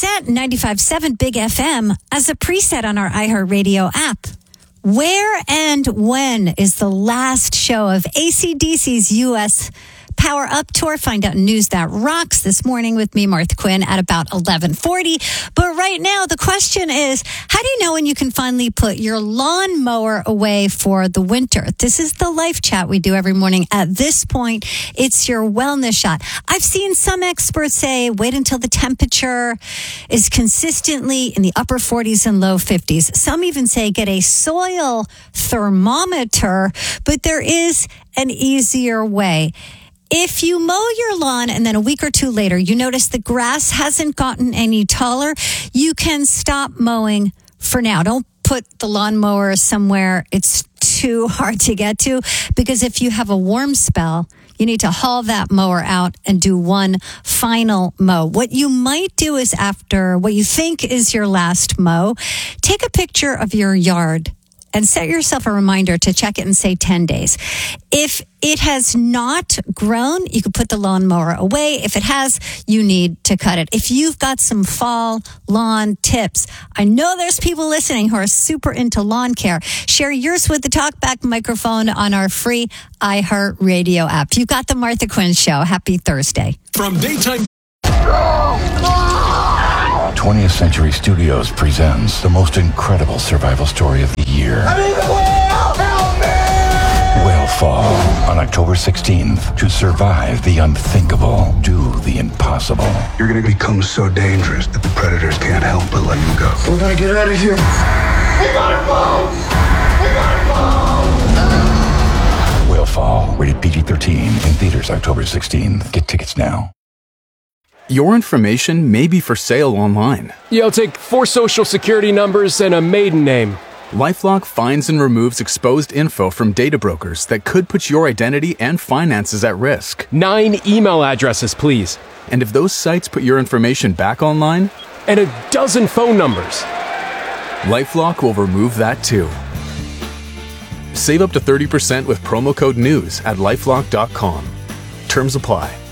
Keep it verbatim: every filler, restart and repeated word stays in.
set ninety-five point seven Big F M as a preset on our iHeartRadio app. Where and when is the last show of A C D C's U S Power Up Tour? Find out in News That Rocks this morning with me, Martha Quinn, at about eleven forty. But right now, the question is, how do you know when you can finally put your lawnmower away for the winter? This is the life chat we do every morning. At this point, it's your wellness shot. I've seen some experts say, wait until the temperature is consistently in the upper forties and low fifties. Some even say get a soil thermometer, but there is an easier way. If you mow your lawn and then a week or two later, you notice the grass hasn't gotten any taller, you can stop mowing for now. Don't put the lawnmower somewhere it's too hard to get to, because if you have a warm spell, you need to haul that mower out and do one final mow. What you might do is, after what you think is your last mow, take a picture of your yard and set yourself a reminder to check it in, say, ten days. If it has not grown, you can put the lawnmower away. If it has, you need to cut it. If you've got some fall lawn tips, I know there's people listening who are super into lawn care. Share yours with the Talkback microphone on our free iHeartRadio app. You've got the Martha Quinn Show. Happy Thursday. From daytime... twentieth Century Studios presents the most incredible survival story of the year. I'm in the whale! Help me! Whale Fall on October sixteenth. To survive the unthinkable, do the impossible. You're going to become so dangerous that the predators can't help but let you go. We're going to get out of here. We got a boat! We got a boat! Whale Fall, rated P G thirteen, in theaters October sixteenth. Get tickets now. Your information may be for sale online. Yeah, I'll take four social security numbers and a maiden name. LifeLock finds and removes exposed info from data brokers that could put your identity and finances at risk. Nine email addresses, please. And if those sites put your information back online? And a dozen phone numbers. LifeLock will remove that too. Save up to thirty percent with promo code NEWS at lifelock dot com. Terms apply.